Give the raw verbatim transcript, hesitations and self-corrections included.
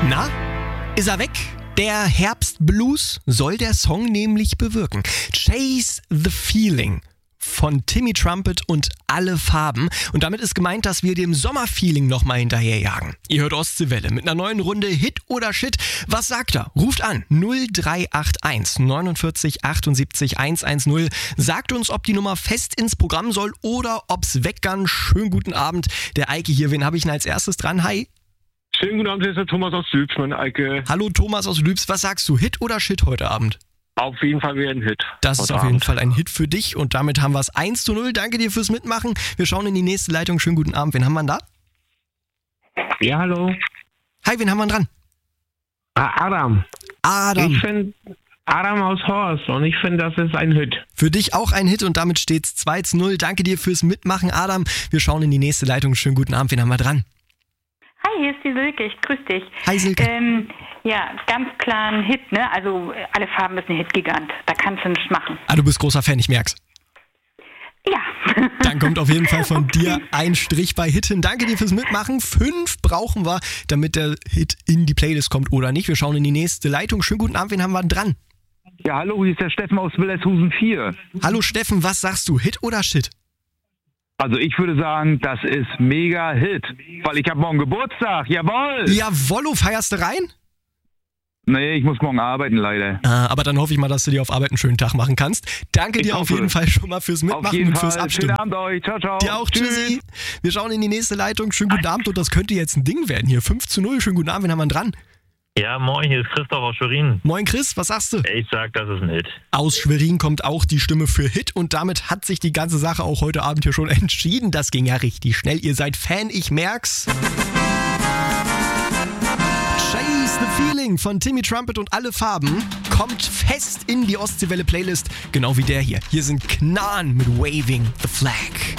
Na, ist er weg? Der Herbstblues soll der Song nämlich bewirken. Chase the Feeling von Timmy Trumpet und Alle Farben. Und damit ist gemeint, dass wir dem Sommerfeeling nochmal hinterherjagen. Ihr hört Ostseewelle mit einer neuen Runde Hit oder Shit. Was sagt er? Ruft an null drei acht eins neunundvierzig achtundsiebzig hundertzehn. Sagt uns, ob die Nummer fest ins Programm soll oder ob's weggann. Schönen guten Abend. Der Eike hier. Wen habe ich denn als erstes dran? Hi. Schönen guten Abend, hier ist der Thomas aus Lübs, mein Eike. Hallo Thomas aus Lübs. Was sagst du? Hit oder Shit heute Abend? Auf jeden Fall wieder ein Hit. Das ist heute auf jeden Abend. Fall ein Hit für dich und damit haben wir es eins zu null. Danke dir fürs Mitmachen. Wir schauen in die nächste Leitung. Schönen guten Abend. Wen haben wir denn da? Ja, hallo. Hi, wen haben wir dran? Ah, Adam. Adam. Ich finde Adam aus Horst und ich finde, das ist ein Hit. Für dich auch ein Hit und damit steht es zwei zu null. Danke dir fürs Mitmachen, Adam. Wir schauen in die nächste Leitung. Schönen guten Abend. Wen haben wir dran? Hi, hier ist die Silke, ich grüß dich. Hi, Silke. Ähm, ja, ganz klar ein Hit, ne? Also Alle Farben ist ein Hitgigant, da kannst du nichts machen. Ah, du bist großer Fan, ich merk's. Ja. Dann kommt auf jeden Fall von dir ein Strich bei Hit hin. Danke dir fürs Mitmachen. Fünf brauchen wir, damit der Hit in die Playlist kommt oder nicht. Wir schauen in die nächste Leitung. Schönen guten Abend, wen haben wir denn dran? Ja, hallo, hier ist der Steffen aus Willershusen vier. Hallo Steffen, was sagst du? Hit oder Shit? Also ich würde sagen, das ist mega Hit, weil ich habe morgen Geburtstag, jawohl! Jawollo, feierst du rein? Nee, ich muss morgen arbeiten, leider. Ah, aber dann hoffe ich mal, dass du dir auf Arbeit einen schönen Tag machen kannst. Danke Ich dir auf hoffe. jeden Fall schon mal fürs Mitmachen Auf jeden und fürs Fall, Abstimmen. schönen Abend euch, ciao, ciao. Dir auch, tschüssi. Wir schauen in die nächste Leitung. Schönen guten Abend und das könnte jetzt ein Ding werden hier. fünf zu null, schönen guten Abend, wen haben wir dran? Ja, moin, hier ist Christoph aus Schwerin. Moin Chris, was sagst du? Ich sag, das ist ein Hit. Aus Schwerin kommt auch die Stimme für Hit und damit hat sich die ganze Sache auch heute Abend hier schon entschieden. Das ging ja richtig schnell. Ihr seid Fan, ich merk's. Chase the Feeling von Timmy Trumpet und Alle Farben kommt fest in die Ostseewelle Playlist, genau wie der hier. Hier sind Knarren mit Waving the Flag.